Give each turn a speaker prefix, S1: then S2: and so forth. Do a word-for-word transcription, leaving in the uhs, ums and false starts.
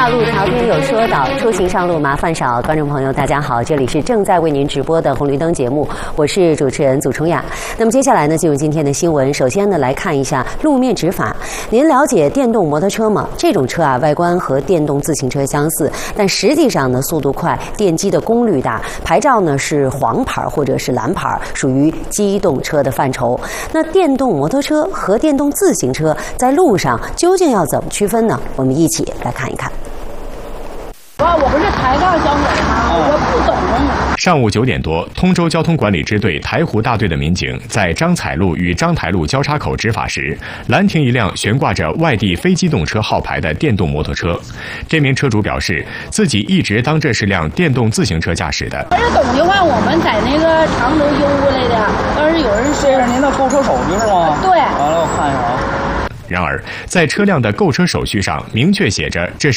S1: 道路条边有说导，出行上路麻烦少。观众朋友，大家好，这里是正在为您直播的红绿灯节目，我是主持人祖崇雅。那么接下来呢，进入今天的新闻。首先呢，来看一下路面执法。您了解电动摩托车吗？这种车啊，外观和电动自行车相似，但实际上呢，速度快，电机的功率大，牌照呢是黄牌或者是蓝牌，属于机动车的范畴。那电动摩托车和电动自行车在路上究竟要怎么区分呢？我们一起来看一看。
S2: 哇，我不是抬杠小伙吗？我不懂。
S3: 上午九点多，通州交通管理支队台湖大队的民警在张彩路与张台路交叉口执法时，拦停一辆悬挂着外地非机动车号牌的电动摩托车。这名车主表示，自己一直当这是辆电动自行车驾驶的。
S2: 要是懂的话，我们在那个常州邮过来的。要是有人说，
S4: 这是您的购车手续是吗？
S2: 对。
S4: 完了，我看一下啊。
S3: 然而，在车辆的购车手续上明确写着这是